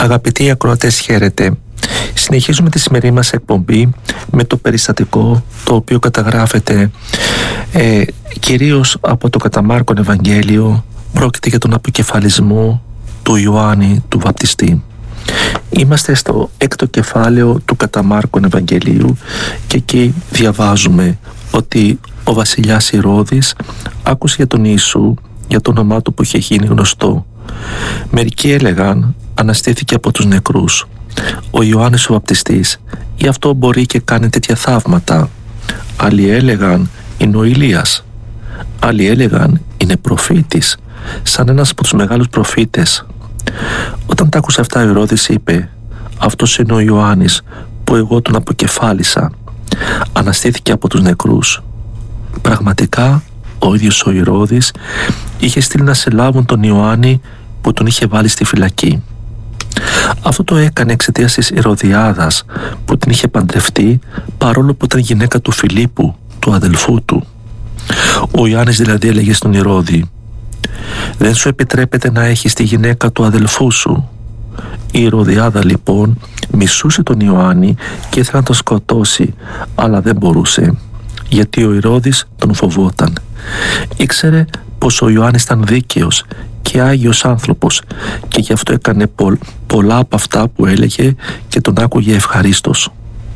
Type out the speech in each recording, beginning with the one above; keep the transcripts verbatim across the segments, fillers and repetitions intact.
Αγαπητοί ακροατές, χαίρετε. Συνεχίζουμε τη σημερινή μας εκπομπή με το περιστατικό το οποίο καταγράφεται ε, κυρίως από το κατά Μάρκον Ευαγγέλιο. Πρόκειται για τον αποκεφαλισμό του Ιωάννη του Βαπτιστή. Είμαστε στο έκτο κεφάλαιο του κατά Μάρκον Ευαγγελίου και εκεί διαβάζουμε ότι ο βασιλιάς Ηρώδης άκουσε για τον Ιησού, για το όνομά του που είχε γίνει γνωστό. Μερικοί έλεγαν αναστήθηκε από τους νεκρούς. Ο Ιωάννης ο Βαπτιστής, ή αυτό μπορεί και κάνει τέτοια θαύματα. Άλλοι έλεγαν είναι ο Ηλίας. Άλλοι έλεγαν είναι προφήτης, σαν ένας από τους μεγάλους προφήτες. Όταν τα άκουσε αυτά ο Ηρώδης είπε, αυτός είναι ο Ιωάννης που εγώ τον αποκεφάλισα. Αναστήθηκε από τους νεκρούς. Πραγματικά ο ίδιος ο Ηρώδης είχε στείλει να σε λάβουν τον Ιωάννη που τον είχε βάλει στη φυλακή. Αυτό το έκανε εξαιτίας της Ηρωδιάδας που την είχε παντρευτεί, παρόλο που ήταν γυναίκα του Φιλίππου, του αδελφού του. Ο Ιωάννης δηλαδή έλεγε στον Ηρώδη, δεν σου επιτρέπεται να έχεις τη γυναίκα του αδελφού σου. Η Ηρωδιάδα λοιπόν μισούσε τον Ιωάννη και ήθελε να τον σκοτώσει, αλλά δεν μπορούσε, γιατί ο Ηρώδης τον φοβόταν. Ήξερε πως ο Ιωάννης ήταν δίκαιος και άγιος άνθρωπος και γι' αυτό έκανε πο, πολλά από αυτά που έλεγε και τον άκουγε ευχαρίστως.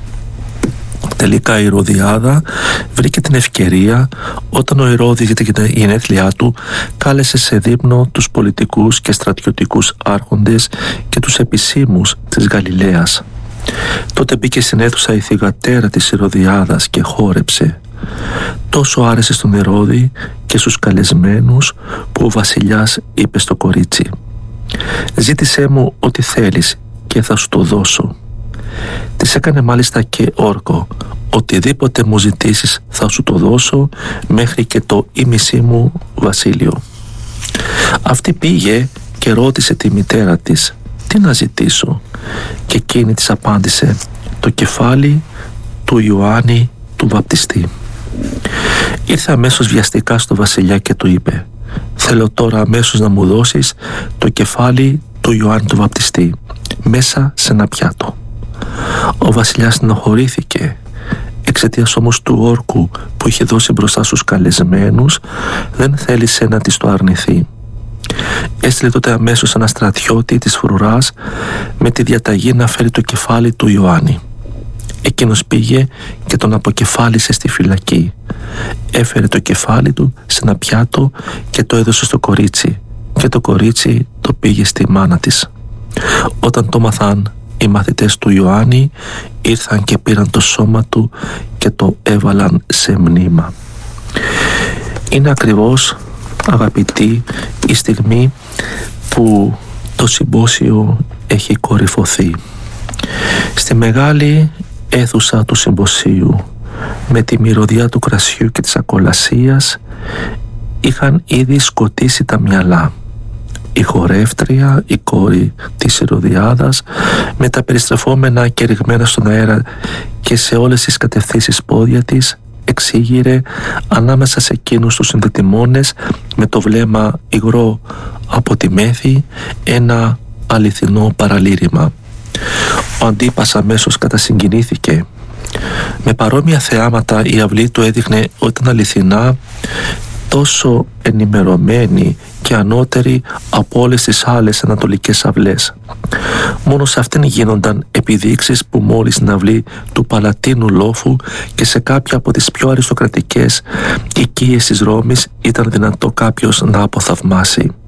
Τελικά η Ηρωδιάδα βρήκε την ευκαιρία όταν ο Ηρώδης για την γενέθλιά του κάλεσε σε δείπνο τους πολιτικούς και στρατιωτικούς άρχοντες και τους επισήμους της Γαλιλαίας. Τότε μπήκε στην αίθουσα η θυγατέρα της Ηρωδιάδας και χόρεψε. Τόσο άρεσε στον Ηρώδη και στους καλεσμένους που ο βασιλιάς είπε στο κορίτσι, «Ζήτησέ μου ό,τι θέλεις και θα σου το δώσω». Της έκανε μάλιστα και όρκο, «Οτιδήποτε μου ζητήσεις θα σου το δώσω, μέχρι και το ήμισή μου βασίλειο». Αυτή πήγε και ρώτησε τη μητέρα της, «Τι να ζητήσω?» Και εκείνη της απάντησε, «Το κεφάλι του Ιωάννη του Βαπτιστή». Ήρθε αμέσως βιαστικά στο βασιλιά και του είπε, «Θέλω τώρα αμέσως να μου δώσεις το κεφάλι του Ιωάννη του Βαπτιστή μέσα σε ένα πιάτο». Ο βασιλιάς στενοχωρήθηκε. Εξαιτίας όμως του όρκου που είχε δώσει μπροστά στους καλεσμένους, δεν θέλησε να της το αρνηθεί. Έστειλε τότε αμέσως ένα στρατιώτη της φρουράς με τη διαταγή να φέρει το κεφάλι του Ιωάννη. Εκείνος πήγε και τον αποκεφάλισε στη φυλακή. Έφερε το κεφάλι του σε ένα πιάτο και το έδωσε στο κορίτσι και το κορίτσι το πήγε στη μάνα της. Όταν το μάθαν οι μαθητές του Ιωάννη, ήρθαν και πήραν το σώμα του και το έβαλαν σε μνήμα. Είναι ακριβώς, αγαπητοί, η στιγμή που το συμπόσιο έχει κορυφωθεί. Στη μεγάλη αίθουσα του συμποσίου, με τη μυρωδιά του κρασιού και της ακολασίας, είχαν ήδη σκοτήσει τα μυαλά. Η χορεύτρια, η κόρη της Ηρωδιάδας, με τα περιστρεφόμενα και ρηγμένα στον αέρα και σε όλες τις κατευθύνσεις πόδια της, εξήγηρε ανάμεσα σε εκείνους τους συνδετημόνες με το βλέμμα υγρό από τη μέθη ένα αληθινό παραλήρημα. Ο Αντίπας αμέσως κατασυγκινήθηκε. Με παρόμοια θεάματα η αυλή του έδειχνε ότι ήταν αληθινά τόσο ενημερωμένη και ανώτερη από όλες τις άλλες ανατολικές αυλές. Μόνο σε αυτήν γίνονταν επιδείξεις που μόλις στην αυλή του Παλατίνου Λόφου και σε κάποια από τις πιο αριστοκρατικές οικίες της Ρώμης ήταν δυνατό κάποιος να αποθαυμάσει.